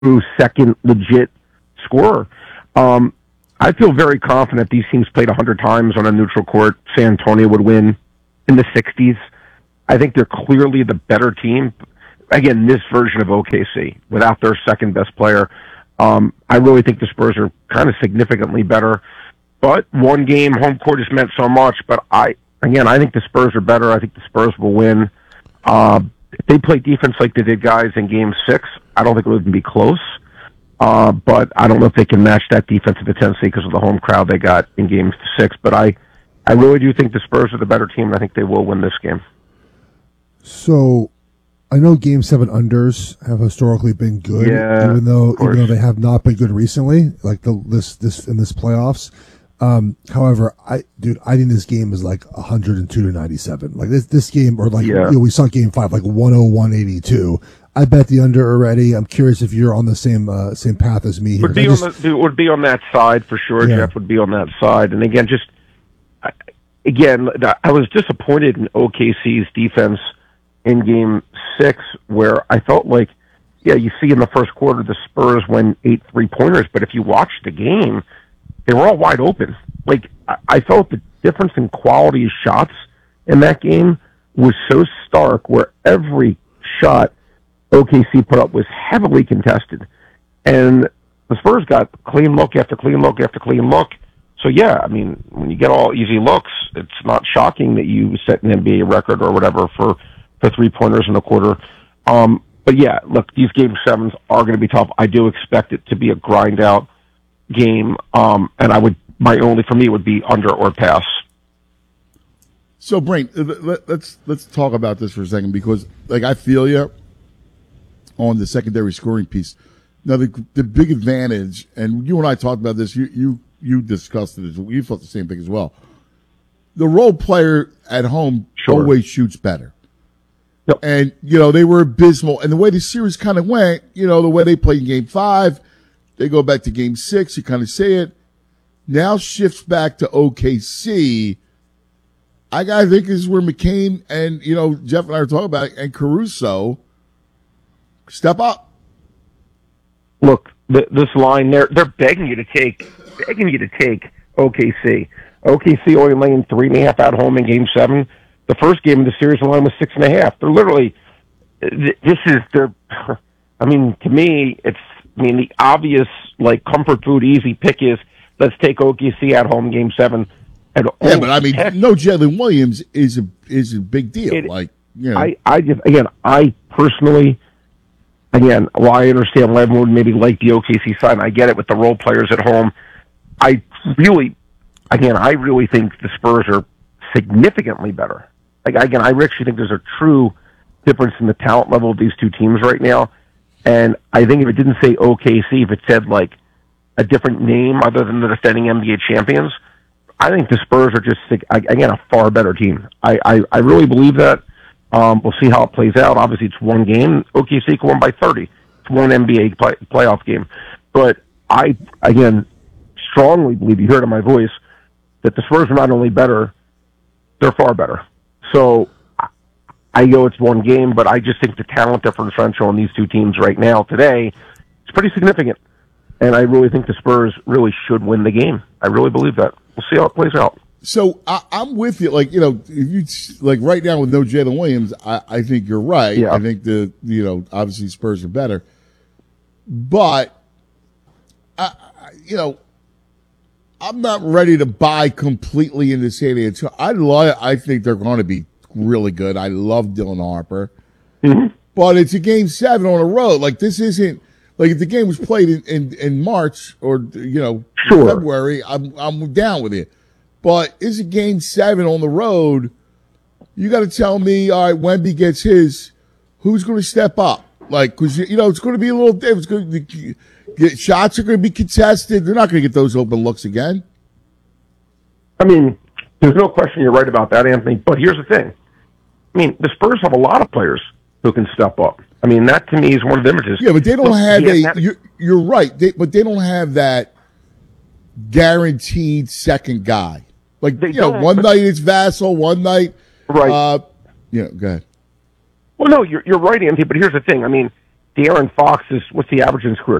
true second legit scorer. I feel very confident these teams played 100 times on a neutral court. San Antonio would win in the 60s. I think they're clearly the better team. Again, this version of OKC, without their second best player, I really think the Spurs are kind of significantly better. But one game, home court has meant so much. But I think the Spurs are better. I think the Spurs will win. If they play defense like they did, guys, in Game 6, I don't think it would even be close. But I don't know if they can match that defensive intensity because of the home crowd they got in Game 6. But I really do think the Spurs are the better team, and I think they will win this game. So, I know Game 7 unders have historically been good, even though they have not been good recently, like this in this playoffs. However, I think this game is like 102-97. Like this game, or like we saw Game 5, like 101-82. I bet the under already. I'm curious if you're on the same path as me here. Would be on that side for sure. Yeah. Jeff would be on that side. And again, I was disappointed in OKC's defense in Game 6, where I felt like, you see in the first quarter the Spurs win 8 3-pointers, but if you watch the game, they were all wide open. Like, I felt the difference in quality of shots in that game was so stark, where every shot OKC put up was heavily contested. And the Spurs got clean look after clean look after clean look. So, when you get all easy looks, it's not shocking that you set an NBA record or whatever for 3-pointers in a quarter. But, look, these Game 7s are going to be tough. I do expect it to be a grind-out game, and for me, it would be under or pass. So, Brain, let's talk about this for a second, because, I feel you on the secondary scoring piece. Now, the big advantage, and you and I talked about this, you discussed it, you felt the same thing as well. The role player at home always shoots better. Yep. And, they were abysmal. And the way the series kind of went, the way they played in Game 5, they go back to Game 6, you kind of say it, now shifts back to OKC. I think this is where McCain and, Jeff and I were talking about it, and Caruso step up. Look, this line, they're begging you to take OKC. OKC only laying 3.5 at home in Game 7. The first game of the series, the line was 6.5. They're literally, to me, the obvious, comfort food, easy pick is, let's take OKC at home Game 7. But no Jalen Williams is a big deal. I personally, while I understand why everyone maybe like the OKC side, and I get it with the role players at home, I really think the Spurs are significantly better. I actually think there's a true difference in the talent level of these two teams right now. And I think if it didn't say OKC, if it said a different name other than the defending NBA champions, I think the Spurs are just, a far better team. I really believe that. We'll see how it plays out. Obviously, it's one game. OKC can win by 30. It's one NBA playoff game. But I, strongly believe, you heard in my voice, that the Spurs are not only better, they're far better. So I know it's one game, but I just think the talent differential on these two teams right now, today, is pretty significant. And I really think the Spurs really should win the game. I really believe that. We'll see how it plays out. So I'm with you. If you right now with no Jalen Williams, I think you're right. Yeah. I think obviously Spurs are better, but I'm not ready to buy completely into San Antonio. I think they're going to be really good. I love Dylan Harper, but it's a Game 7 on the road. This isn't. If the game was played in March or February, I'm down with it. But it's a Game 7 on the road. You got to tell me, all right, Wemby gets his. Who's going to step up? Because it's going to be a little different. It's going to get shots are going to be contested. They're not going to get those open looks again. There's no question you're right about that, Anthony. But here's the thing. The Spurs have a lot of players who can step up. That to me is one of the images. Yeah, but they don't have you're right. But they don't have that guaranteed second guy. One night it's Vassell, one night. Right. Go ahead. Well, no, you're right, Anthony. But here's the thing. De'Aaron Fox is, what's the average in his career?